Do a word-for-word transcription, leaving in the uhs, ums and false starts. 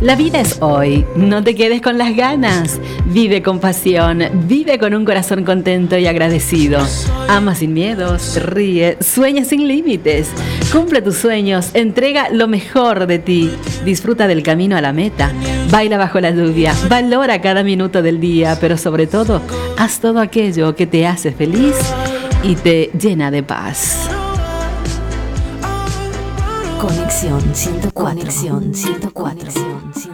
La vida es hoy, no te quedes con las ganas. Vive con pasión, vive con un corazón contento y agradecido. Ama sin miedos, ríe, sueña sin límites. Cumple tus sueños, entrega lo mejor de ti. Disfruta del camino a la meta. Baila bajo la lluvia, valora cada minuto del día, pero sobre todo, haz todo aquello que te hace feliz y te llena de paz. Conexión ciento cuatro. Conexión ciento cuatro.